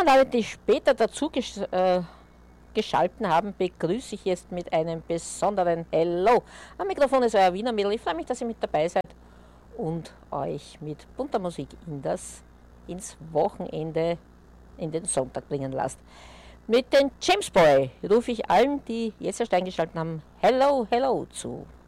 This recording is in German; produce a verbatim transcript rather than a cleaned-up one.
und alle, die später dazu gesch äh, geschalten haben, begrüße ich jetzt mit einem besonderen Hello. Am Mikrofon ist euer Wiener Mädel. Ich freue mich, dass ihr mit dabei seid und euch mit bunter Musik in das, ins Wochenende, in den Sonntag bringen lasst. Mit den James Boy rufe ich allen, die jetzt erst eingeschaltet haben, Hello, Hello zu.